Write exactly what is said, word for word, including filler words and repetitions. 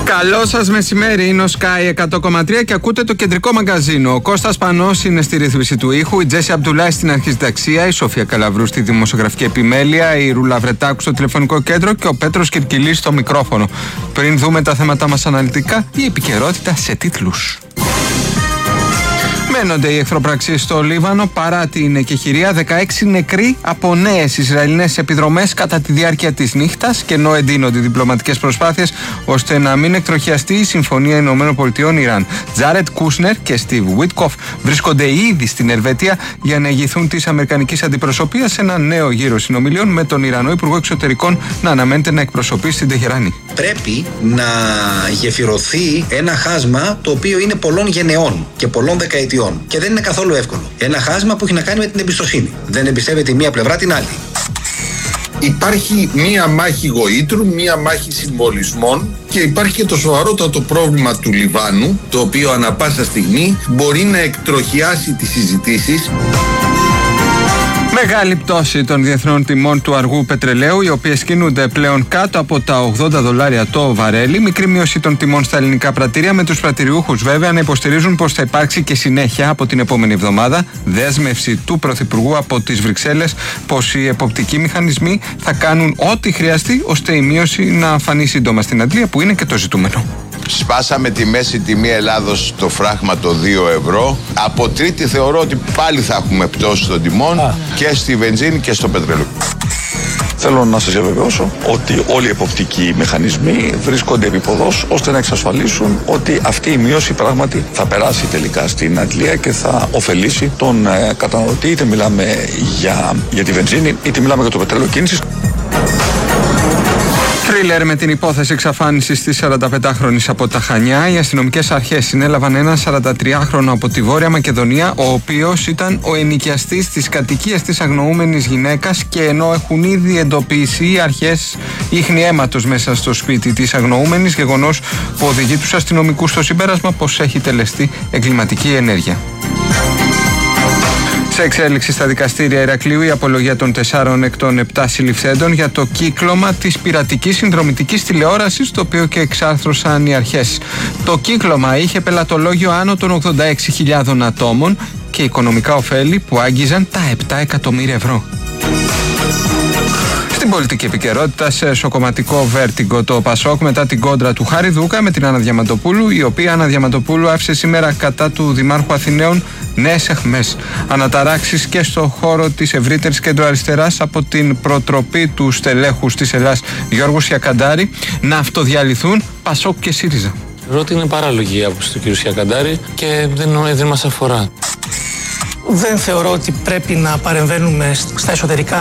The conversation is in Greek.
Καλό σας μεσημέρι, είναι ο Sky εκατό κόμμα τρία και ακούτε το κεντρικό μαγκαζίνο. Ο Κώστας Πανός είναι στη ρύθμιση του ήχου, η Τζέσι Αμπτουλάη στην αρχισυνταξία, η Σοφία Καλαβρού στη δημοσιογραφική επιμέλεια, η Ρούλα Βρετάκου στο τηλεφωνικό κέντρο και ο Πέτρος Κυρκυλής στο μικρόφωνο. Πριν δούμε τα θέματα μας αναλυτικά, η επικαιρότητα σε τίτλους. Μένονται οι εχθροπραξίες στο Λίβανο παρά την εκεχηρία. δεκαέξι νεκροί από νέες Ισραηλινές επιδρομές κατά τη διάρκεια της νύχτας, και ενώ εντείνονται διπλωματικές προσπάθειες ώστε να μην εκτροχιαστεί η Συμφωνία Ηνωμένων Πολιτειών Ιράν. Τζάρετ Κούσνερ και Στίβ Βίτκοφ βρίσκονται ήδη στην Ελβετία για να ηγηθούν της αμερικανικής αντιπροσωπείας σε ένα νέο γύρο συνομιλιών με τον Ιρανό Υπουργό Εξωτερικών να αναμένεται να εκπροσωπεί στην Τεχεράνη. Πρέπει να γεφυρωθεί ένα χάσμα το οποίο είναι πολλών γενεών και πολλών δεκαετιών. Και δεν είναι καθόλου εύκολο. Ένα χάσμα που έχει να κάνει με την εμπιστοσύνη. Δεν εμπιστεύεται η μία πλευρά την άλλη. Υπάρχει μία μάχη γοήτρου, μία μάχη συμβολισμών και υπάρχει και το σοβαρότατο πρόβλημα του Λιβάνου, το οποίο ανα πάσα στιγμή μπορεί να εκτροχιάσει τις συζητήσεις. Μεγάλη πτώση των διεθνών τιμών του αργού πετρελαίου, οι οποίες κινούνται πλέον κάτω από τα ογδόντα δολάρια το βαρέλι. Μικρή μείωση των τιμών στα ελληνικά πρατήρια, με τους πρατηριούχους βέβαια να υποστηρίζουν πως θα υπάρξει και συνέχεια από την επόμενη εβδομάδα. Δέσμευση του Πρωθυπουργού από τις Βρυξέλλες πως οι εποπτικοί μηχανισμοί θα κάνουν ό,τι χρειαστεί ώστε η μείωση να φανεί σύντομα στην αντλία, που είναι και το ζητούμενο. Σπάσαμε τη μέση τιμή Ελλάδος στο φράγμα το δύο ευρώ. Από Τρίτη θεωρώ ότι πάλι θα έχουμε πτώση των τιμών Α. και στη βενζίνη και στο πετρέλαιο. Θέλω να σας διαβεβαιώσω ότι όλοι οι εποπτικοί μηχανισμοί βρίσκονται επίποδος ώστε να εξασφαλίσουν ότι αυτή η μείωση πράγματι θα περάσει τελικά στην αντλία και θα ωφελήσει τον ε, καταναλωτή, είτε μιλάμε για, για τη βενζίνη είτε μιλάμε για το πετρέλαιο κίνησης. Θρίλερ με την υπόθεση εξαφάνισης της σαρανταπεντάχρονης από τα Χανιά. Οι αστυνομικές αρχές συνέλαβαν έναν σαραντατριάχρονο από τη Βόρεια Μακεδονία, ο οποίος ήταν ο ενοικιαστής της κατοικίας της αγνοούμενης γυναίκας, και ενώ έχουν ήδη εντοπίσει οι αρχές ίχνη αίματος μέσα στο σπίτι της αγνοούμενης, γεγονός που οδηγεί τους αστυνομικούς στο συμπέρασμα πως έχει τελεστεί εγκληματική ενέργεια. Σε εξέλιξη στα δικαστήρια Ηρακλείου η απολογία των τεσσάρων εκ των επτά συλληφθέντων για το κύκλωμα της πειρατικής συνδρομητικής τηλεόρασης, το οποίο και εξάρθρωσαν οι αρχές. Το κύκλωμα είχε πελατολόγιο άνω των ογδόντα έξι χιλιάδων ατόμων και οικονομικά ωφέλη που άγγιζαν τα επτά εκατομμύρια ευρώ. Στην πολιτική επικαιρότητα, σε σοκομματικό βέρτιγκο το Πασόκ μετά την κόντρα του Χάρη Δούκα με την Άννα Διαμαντοπούλου, η οποία Άννα Διαμαντοπούλου άφησε σήμερα κατά του Δημάρχου Αθηναίων νέες αιχμές. Αναταράξεις και στο χώρο της ευρύτερης κεντροαριστεράς από την προτροπή του στελέχους της Ελλάς Γιώργου Σιακαντάρη να αυτοδιαλυθούν Πασόκ και ΣΥΡΙΖΑ. Θεωρώ ότι είναι παράλογη η άποψη του κ. Σιακαντάρη και δεν, δεν μας αφορά. Δεν θεωρώ ότι πρέπει να παρεμβαίνουμε στα εσωτερικά